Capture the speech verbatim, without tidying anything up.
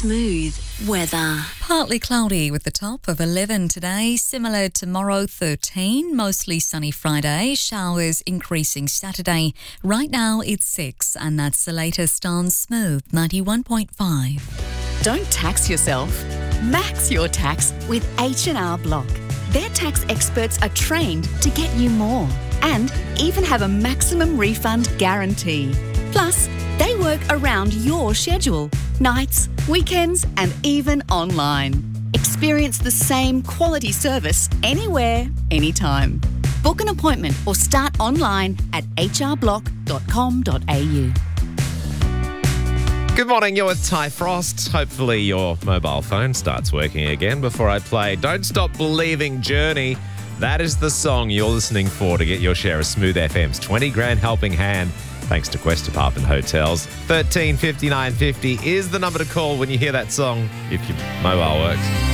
Smooth weather. Partly cloudy with the top of eleven today, similar tomorrow thirteen, mostly sunny Friday, showers increasing Saturday. Right now it's six, and that's the latest on Smooth ninety-one point five. Don't tax yourself. Max your tax with H and R Block. Their tax experts are trained to get you more and even have a maximum refund guarantee. Plus, they work around your schedule, nights, weekends, and even online. Experience the same quality service anywhere, anytime. Book an appointment or start online at h r block dot com dot a u. Good morning, you're with Ty Frost. Hopefully your mobile phone starts working again before I play Don't Stop Believing Journey. That is the song you're listening for to get your share of Smooth F M's twenty grand helping hand. Thanks to Quest Apartment Hotels. thirteen fifty-nine fifty is the number to call when you hear that song, if your mobile works.